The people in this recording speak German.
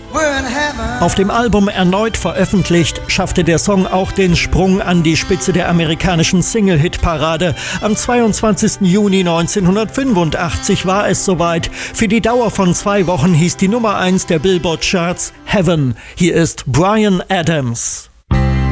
Auf dem Album erneut veröffentlicht, schaffte der Song auch den Sprung an die Spitze der amerikanischen Single-Hit-Parade. Am 22. Juni 1985 war es soweit. Für die Dauer von 2 Wochen hieß die Nummer 1 der Billboard-Charts Heaven. Hier ist Bryan Adams.